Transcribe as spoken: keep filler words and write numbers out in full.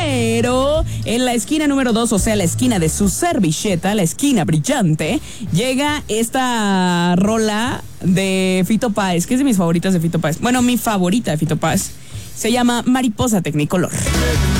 Pero en la esquina número dos, o sea, la esquina de su servilleta, la esquina brillante, llega esta rola de Fito Páez, que es de mis favoritas de Fito Páez. Bueno, mi favorita de Fito Páez. Se llama Mariposa Technicolor.